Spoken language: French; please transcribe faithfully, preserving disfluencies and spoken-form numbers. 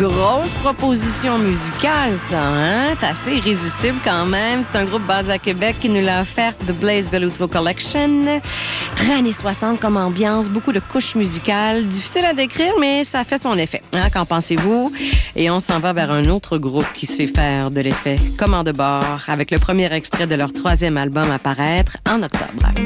grosse proposition musicale, ça, hein? C'est assez irrésistible quand même. C'est un groupe basé à Québec qui nous l'a offert, The Blaze Veluto Collection. Très années soixante comme ambiance, beaucoup de couches musicales. Difficile à décrire, mais ça fait son effet. Hein? Qu'en pensez-vous? Et on s'en va vers un autre groupe qui sait faire de l'effet. Commande de bord, avec le premier extrait de leur troisième album à paraître en octobre.